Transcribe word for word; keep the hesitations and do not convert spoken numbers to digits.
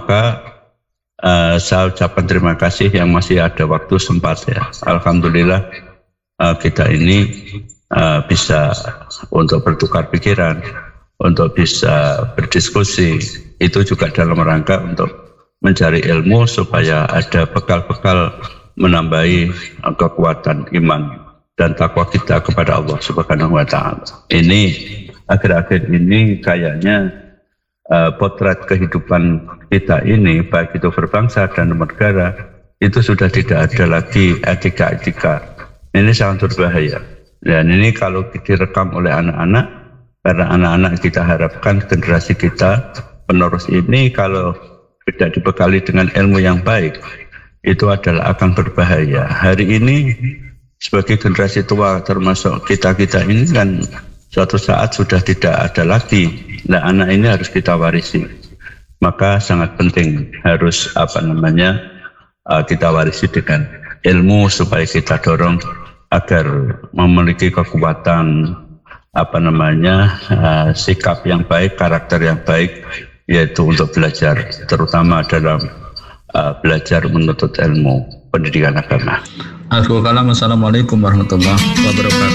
maka uh, saya ucapkan terima kasih yang masih ada waktu sempat ya. Alhamdulillah uh, kita ini uh, bisa untuk bertukar pikiran, untuk bisa berdiskusi, itu juga dalam rangka untuk mencari ilmu supaya ada bekal-bekal menambahi uh, kekuatan iman dan takwa kita kepada Allah Subhanahu wa Ta'ala. Ini akhir-akhir ini kayaknya Uh, potret kehidupan kita ini, baik itu berbangsa dan bernegara, itu sudah tidak ada lagi etika-etika. Ini sangat berbahaya. Dan ini kalau direkam oleh anak-anak, karena anak-anak kita harapkan generasi kita, penerus ini kalau tidak dibekali dengan ilmu yang baik, itu adalah akan berbahaya. Hari ini sebagai generasi tua termasuk kita-kita ini kan suatu saat sudah tidak ada lagi. Nah, anak ini harus kita warisi. Maka sangat penting harus apa namanya uh, kita warisi dengan ilmu supaya kita dorong agar memiliki kekuatan apa namanya uh, sikap yang baik, karakter yang baik, yaitu untuk belajar, terutama dalam uh, belajar menuntut ilmu pendidikan agama. Assalamualaikum warahmatullahi wabarakatuh.